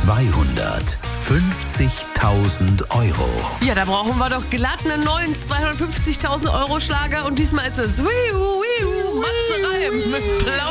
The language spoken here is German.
250.000 Euro. Ja, da brauchen wir doch glatt einen neuen 250.000 Euro Schlager und diesmal ist es Matze Reim mit Blau.